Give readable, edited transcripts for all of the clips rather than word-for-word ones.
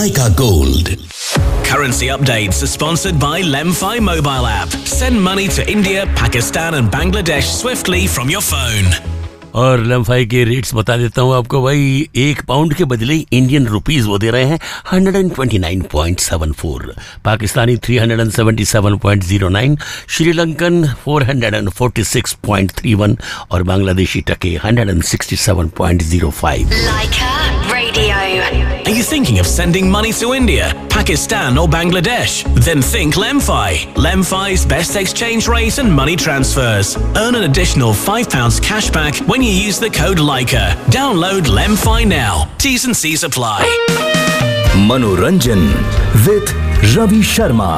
Leica Gold. Currency updates are sponsored by Lemfi mobile app. Send money to India, Pakistan and Bangladesh swiftly from your phone. और लेमफाई के rates बता देता हूँ आपको भाई। 1 pound के बदले इंडियन रुपीस वो दे रहे हैं 129.74, पाकिस्तानी 377.09, श्रीलंकन 446.31 और बांग्लादेशी टके 167.05। Leica Radio. Are you thinking of sending money to India, Pakistan or Bangladesh? Then think Lemfi. Lemfi's best exchange rate and money transfers. Earn an additional £5 cashback when you use the code Leica. Download Lemfi now. T's and C's apply. Manoranjan with Ravi Sharma.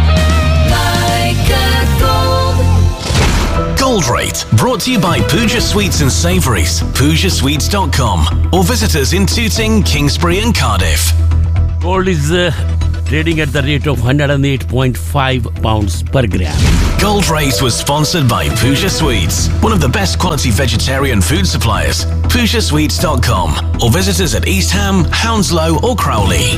Gold Rate, brought to you by Pooja Sweets and Savouries, PoojaSweets.com, or visit us in Tooting, Kingsbury and Cardiff. Gold is trading at the rate of 108.5 pounds per gram. Gold Rate was sponsored by Pooja Sweets, one of the best quality vegetarian food suppliers. PoojaSweets.com, or visit us at East Ham, Hounslow or Crowley.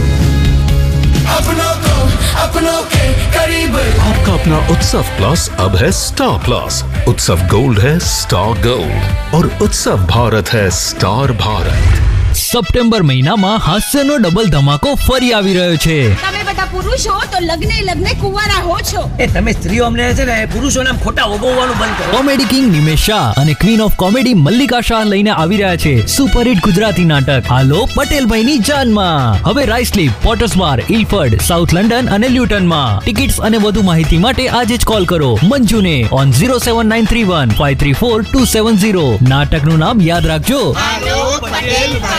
आपका अपना उत्सव plus अब है star plus. उत्सव gold है star gold और उत्सव भारत है स्टार भारत। સપ્ટેમ્બર મહિનામાં હાસ્યનો ડબલ ધમાકો ફરી આવી રહ્યો છે। તમે બધા પુરુષો તો લગ્ને કુંવારા હો છો। એ તમે સ્ત્રીઓ અમને છે ને પુરુષોને ખોટા ઓગવવાનું બંધ કરો। કોમેડી કિંગ નિમેશ શાહ અને queen of comedy Mallika Shah લઈને આવી રહ્યા છે સુપરહિટ ગુજરાતી નાટક હાલો પટેલભાઈની જાનમાં। હવે રાઇસલીપ, પોટર્સ બાર, ઇલફર્ડ, સાઉથ લંડન અને લ્યુટનમાં। ટિકિટ્સ અને વધુ માહિતી માટે આજે જ કોલ કરો મંજુને ઓન 07931 534 270। નાટકનું નામ યાદ રાખજો હાલો Patelbhai.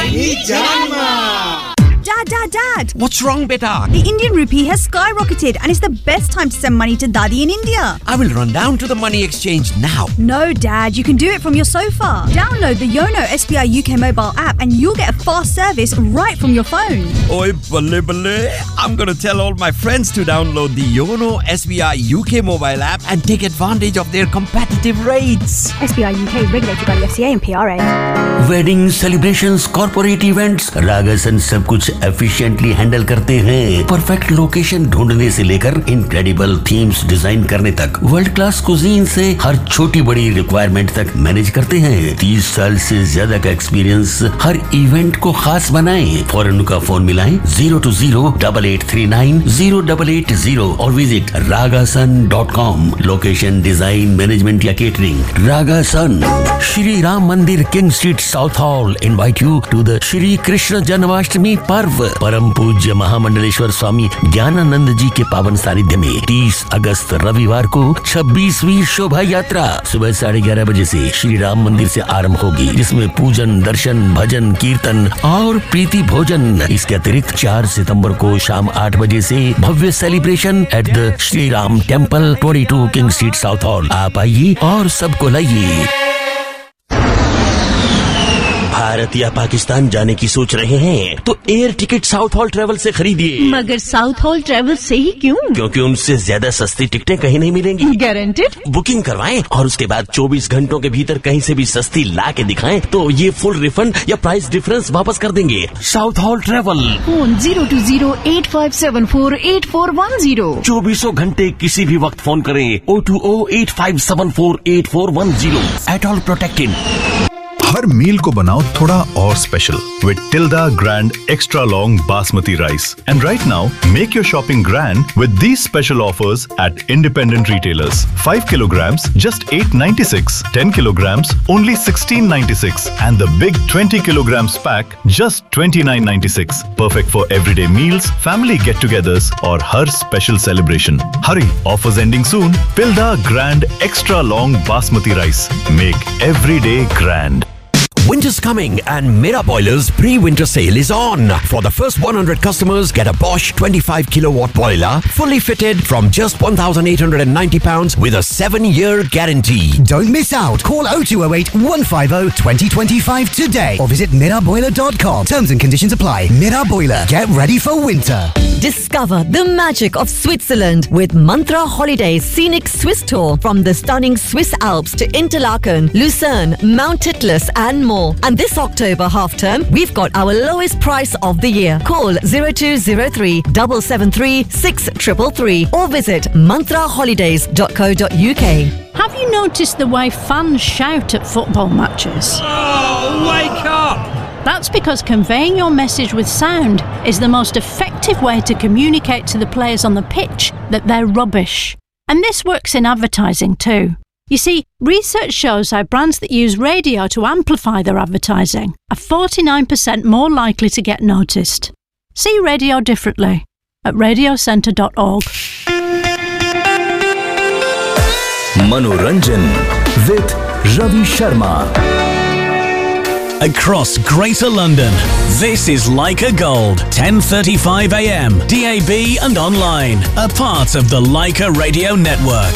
Dad. What's wrong, beta? The Indian rupee has skyrocketed and it's the best time to send money to Dadi in India. I will run down to the money exchange now. No, Dad, you can do it from your sofa. Download the Yono SBI UK mobile app and you'll get a fast service right from your phone. Oi, balle. I'm going to tell all my friends to download the Yono SBI UK mobile app and take advantage of their competitive rates. SBI UK regulated by the FCA and PRA. Wedding celebrations, corporate events, रागासन सब कुछ efficiently handle करते हैं। Perfect location ढूंढने से लेकर incredible themes design करने तक, world class cuisine से हर छोटी बड़ी रिक्वायरमेंट तक मैनेज करते हैं। 30 साल से ज्यादा का एक्सपीरियंस हर इवेंट को खास बनाएं। फौरन उनका फोन मिलाएं 020-8839-0880 और visit ragasan.com। Location, design, management या केटरिंग, रागासन। श्री राम मंदिर, king street, south hall invite you to the Shri Krishna Janmashtami पर्व। परम पूज्य महामंडलेश्वर स्वामी ज्ञानानंद जी के पावन सानिध्य में 30 अगस्त रविवार को 26वीं शोभा यात्रा सुबह 11:30 बजे से श्री राम मंदिर से आरंभ होगी, जिसमें पूजन, दर्शन, भजन, कीर्तन और प्रीति भोजन। इसके अतिरिक्त 4 सितंबर को शाम 8 बजे से भव्य celebration at the Shri Ram temple, 22 king street, south hall. आप आइए और सबको लाइए। भारत या पाकिस्तान जाने की सोच रहे हैं तो air ticket south hall travel से खरीदिए। मगर साउथ हॉल ट्रेवल से ही क्यों? क्योंकि उनसे ज्यादा सस्ती टिकटें कहीं नहीं मिलेंगी। गारंटेड? बुकिंग करवाएं और उसके बाद 24 घंटों के भीतर कहीं से भी सस्ती ला के दिखाएं तो ये फुल रिफंड या प्राइस डिफरेंस वापस कर देंगे। South hall travel, phone 020-8574-8410। 24 घंटे किसी भी वक्त फोन करें 020-8574-8410। At all protected. हर मील को बनाओ थोड़ा और special with Tilda Grand Extra Long Basmati Rice. And right now, make your shopping grand with these special offers at independent retailers. 5 kilograms, just $8.96. 10 kilograms, only $16.96. And the big 20 kilograms pack, just $29.96. Perfect for everyday meals, family get-togethers, or her special celebration. Hurry, offers ending soon. Tilda Grand Extra Long Basmati Rice. Make every day grand. Winter's coming and Mera Boiler's pre-winter sale is on. For the first 100 customers, get a Bosch 25 kilowatt boiler, fully fitted from just £1,890 with a 7-year guarantee. Don't miss out. Call 0208 150 2025 today or visit miraboiler.com. Terms and conditions apply. Mira Boiler. Get ready for winter. Discover the magic of Switzerland with Mantra Holidays Scenic Swiss Tour from the stunning Swiss Alps to Interlaken, Lucerne, Mount Titlis and more. more. And this October half term, we've got our lowest price of the year. Call 0203 773 6333 or visit mantraholidays.co.uk. Have you noticed the way fans shout at football matches? Oh, wake up! That's because conveying your message with sound is the most effective way to communicate to the players on the pitch that they're rubbish. And this works in advertising too. You see, research shows how brands that use radio to amplify their advertising are 49% more likely to get noticed. See radio differently at radiocentre.org. Manoranjan with Ravi Sharma. Across Greater London, this is Leica Gold, 10:35 a.m, DAB and online, a part of the Leica Radio Network.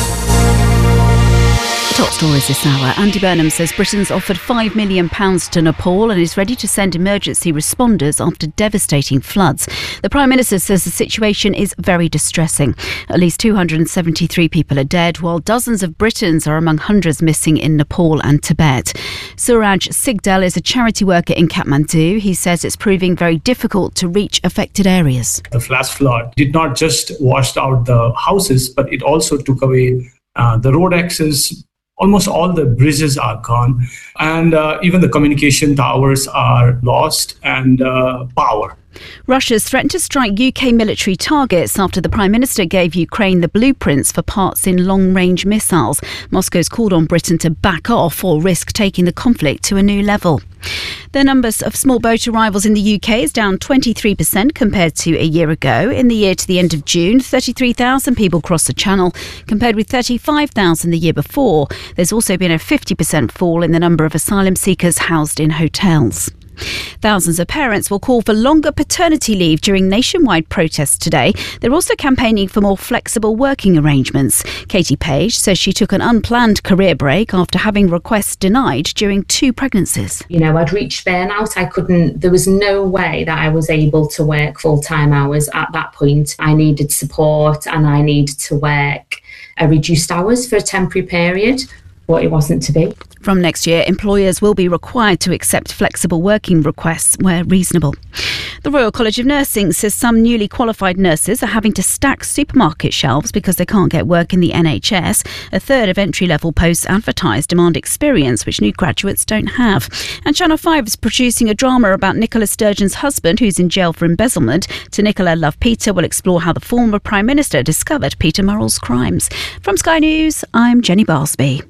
Top stories this hour. Andy Burnham says Britain's offered £5 million to Nepal and is ready to send emergency responders after devastating floods. The Prime Minister says the situation is very distressing. At least 273 people are dead, while dozens of Britons are among hundreds missing in Nepal and Tibet. Suraj Sigdal is a charity worker in Kathmandu. He says it's proving very difficult to reach affected areas. The flash flood did not just wash out the houses, but it also took away the road access. Almost all the bridges are gone, and even the communication towers are lost, and power. Russia's threatened to strike UK military targets after the Prime Minister gave Ukraine the blueprints for parts in long-range missiles. Moscow's called on Britain to back off or risk taking the conflict to a new level. The numbers of small boat arrivals in the UK is down 23% compared to a year ago. In the year to the end of June, 33,000 people crossed the Channel, compared with 35,000 the year before. There's also been a 50% fall in the number of asylum seekers housed in hotels. Thousands of parents will call for longer paternity leave during nationwide protests today. They're also campaigning for more flexible working arrangements. Katie Page says she took an unplanned career break after having requests denied during 2 pregnancies. You know, I'd reached burnout. There was no way that I was able to work full-time hours at that point. I needed support and I needed to work reduced hours for a temporary period. What it wasn't to be. From next year, employers will be required to accept flexible working requests where reasonable. The Royal College of Nursing says some newly qualified nurses are having to stack supermarket shelves because they can't get work in the NHS. A third of entry-level posts advertised demand experience, which new graduates don't have. And Channel 5 is producing a drama about Nicola Sturgeon's husband, who's in jail for embezzlement. To Nicola Love Peter will explore how the former Prime Minister discovered Peter Murrell's crimes. From Sky News, I'm Jenny Barsby.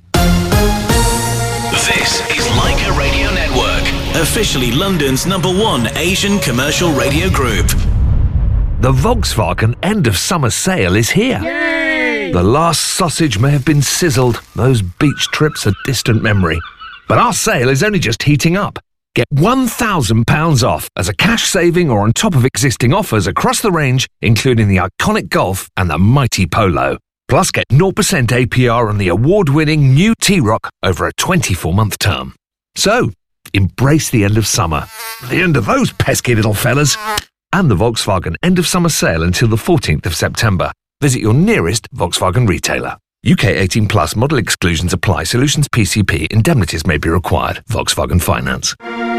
This is Leica Radio Network, officially London's #1 Asian commercial radio group. The Volkswagen end of summer sale is here. Yay! The last sausage may have been sizzled. Those beach trips are distant memory. But our sale is only just heating up. Get £1,000 off as a cash saving or on top of existing offers across the range, including the iconic Golf and the mighty Polo. Plus, get 0% APR on the award-winning new T-Roc over a 24-month term. So, embrace the end of summer. The end of those pesky little fellas. And the Volkswagen end of summer sale until the 14th of September. Visit your nearest Volkswagen retailer. UK 18+, model exclusions apply. Solutions PCP. Indemnities may be required. Volkswagen Finance.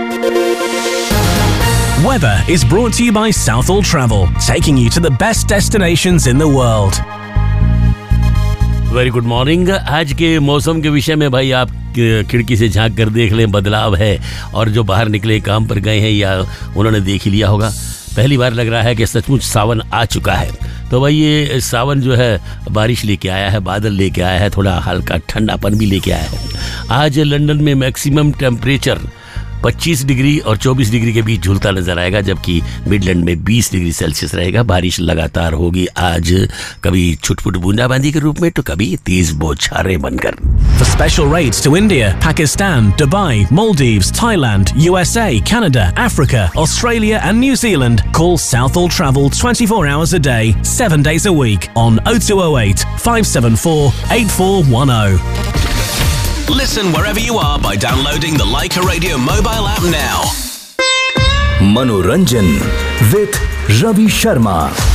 Weather is brought to you by Southall Travel, taking you to the best destinations in the world. Very good morning. आज के मौसम के विषय में भाई आप खिड़की से झांक कर देख लें, बदलाव है। और जो बाहर निकले काम पर गए हैं या उन्होंने देख ही लिया होगा, पहली बार लग रहा है कि सचमुच सावन आ चुका है। तो भाई ये सावन जो है बारिश लेके आया है, बादल लेके आया है, थोड़ा हल्का ठंडापन भी लेके आया है। आज लंदन में मैक्सिमम टेम्परेचर 25 डिग्री और 24 डिग्री के बीच झूलता नजर आएगा, जबकि मिडलैंड में 20 डिग्री सेल्सियस रहेगा। बारिश लगातार होगी आज, कभी छुटपुट बूंदाबांदी के रूप में तो कभी तेज बौछारें बनकर। For special rates to India, Pakistan, Dubai, Maldives, Thailand, USA, Canada, Africa, Australia and New Zealand, call Southall Travel 24 hours a day, 7 days a week on 0208 574 8410. Listen wherever you are by downloading the Leica Radio mobile app now. Manoranjan with Ravi Sharma.